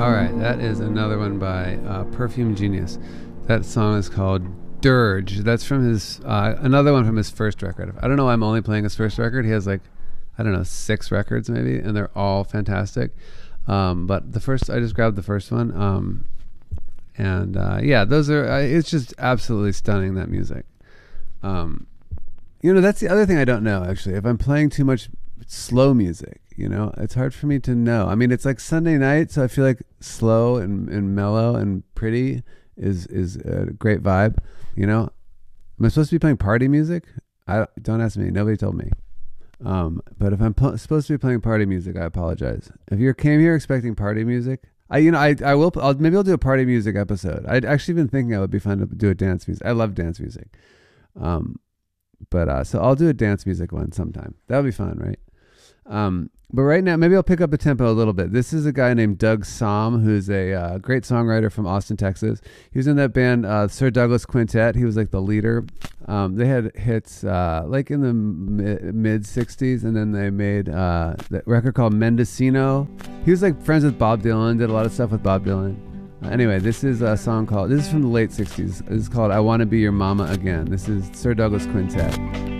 All right, that is another one by Perfume Genius. That song is called Dirge. That's from his another one from his first record. I don't know why I'm only playing his first record. He has like, I don't know, 6 records maybe, and they're all fantastic. But the first, I just grabbed the first one. Yeah, those are. It's just absolutely stunning, that music. That's the other thing I don't know actually. If I'm playing too much slow music, it's hard for me to know. I mean, it's like Sunday night, so I feel like slow and mellow and pretty is a great vibe. Am I supposed to be playing party music? Don't ask me. Nobody told me. But if I'm supposed to be playing party music, I apologize. If you came here expecting party music, maybe I'll do a party music episode. I'd actually been thinking it would be fun to do a dance music. I love dance music. So I'll do a dance music one sometime. That'll be fun, right? But right now, maybe I'll pick up the tempo a little bit. This is a guy named Doug Sahm, who's a great songwriter from Austin, Texas. He was in that band, Sir Douglas Quintet. He was like the leader. They had hits like in the mid 60s, and then they made that record called Mendocino. He was like friends with Bob Dylan, did a lot of stuff with Bob Dylan. Anyway, this is a song this is from the late 60s. This is called I Want to Be Your Mama Again. This is Sir Douglas Quintet.